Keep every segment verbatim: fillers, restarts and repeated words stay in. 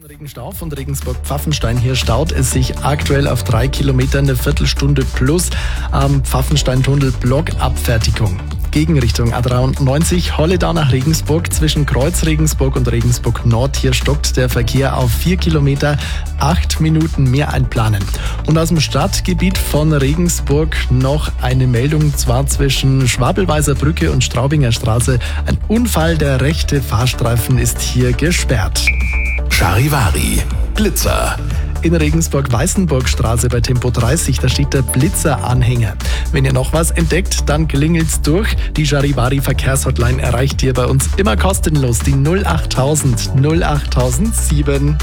Regenstau von Regensburg-Pfaffenstein. Hier staut es sich aktuell auf drei Kilometer eine Viertelstunde plus am Pfaffenstein-Tunnel Blockabfertigung. Gegenrichtung A dreiundneunzig, Holledau nach Regensburg zwischen Kreuz Regensburg und Regensburg Nord. Hier stockt der Verkehr auf vier Kilometer, acht Minuten mehr einplanen. Und aus dem Stadtgebiet von Regensburg noch eine Meldung, zwar zwischen Schwabelweiser Brücke und Straubinger Straße. Ein Unfall, der rechte Fahrstreifen ist hier gesperrt. Charivari, Blitzer. In Regensburg-Weißenburgstraße bei Tempo dreißig, da steht der Blitzeranhänger. Wenn ihr noch was entdeckt, dann klingelt's durch. Die Charivari Verkehrshotline erreicht ihr bei uns immer kostenlos, die null achttausend null achttausend sieben.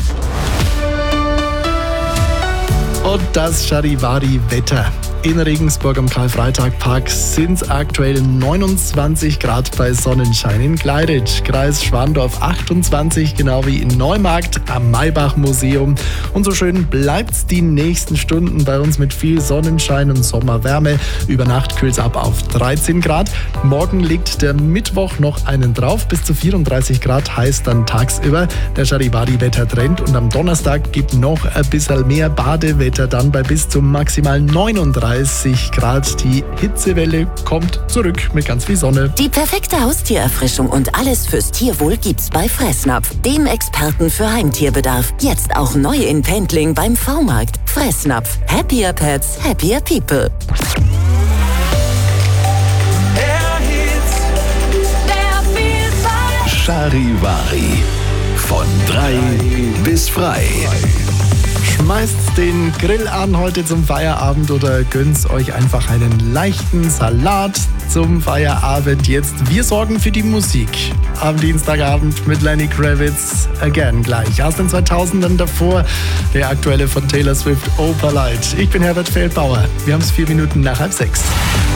Und das Charivari-Wetter. In Regensburg am Karl-Freitag-Park sind es aktuell neunundzwanzig Grad bei Sonnenschein. In Gleiritsch, Kreis Schwandorf achtundzwanzig, genau wie in Neumarkt am Maybach-Museum. Und so schön bleibt's die nächsten Stunden bei uns mit viel Sonnenschein und Sommerwärme. Über Nacht kühlt's ab auf dreizehn Grad. Morgen legt der Mittwoch noch einen drauf. Bis zu vierunddreißig Grad heißt dann tagsüber. Der Charivari-Wettertrend. Und am Donnerstag gibt noch ein bisschen mehr Badewetter dann bei bis zu maximal neununddreißig Grad. Die Hitzewelle kommt zurück mit ganz viel Sonne. Die perfekte Haustiererfrischung und alles fürs Tierwohl gibt's bei Fressnapf, dem Experten für Heimtierbedarf. Jetzt auch neu in Pendling beim V-Markt. Fressnapf. Happier Pets, happier People. Charivari. Von drei bis frei. Schmeißt den Grill an heute zum Feierabend oder gönnt euch einfach einen leichten Salat zum Feierabend. Jetzt wir sorgen für die Musik am Dienstagabend mit Lenny Kravitz. Again gleich aus den zweitausendern davor. Der aktuelle von Taylor Swift, Opalite. Ich bin Herbert Feldbauer. Wir haben es vier Minuten nach halb sechs.